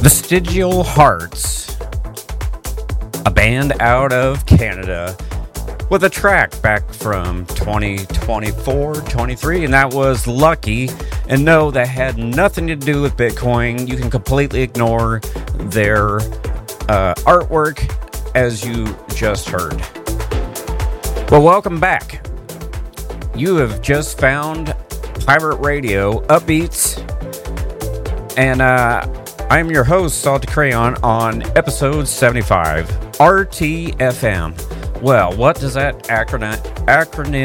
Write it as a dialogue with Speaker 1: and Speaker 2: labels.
Speaker 1: Vestigial Hearts, a band out of Canada with a track back from 2024-23, and that was Lucky. And no, that had nothing to do with Bitcoin. You can completely ignore their artwork, as you just heard. Well, welcome back. You have just found Pirate Radio Upbeats, and I'm your host, Salty Crayon, on episode 75, RTFM. Well, what does that acronym